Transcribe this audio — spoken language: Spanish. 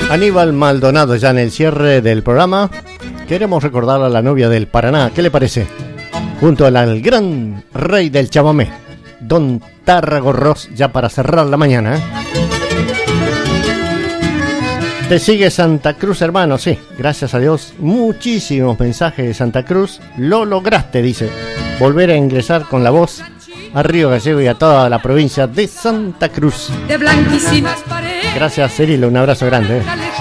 Aníbal Maldonado, ya en el cierre del programa, queremos recordar a la novia del Paraná. ¿Qué le parece? Junto al gran rey del chamamé, Don Tárrago Ross, ya para cerrar la mañana, ¿eh? Te sigue Santa Cruz, hermano, sí, gracias a Dios, muchísimos mensajes de Santa Cruz. Lo lograste, dice, volver a ingresar con la voz a Río Gallego y a toda la provincia de Santa Cruz. De blanquísimas paredes. Gracias, Cirilo, un abrazo grande, ¿eh?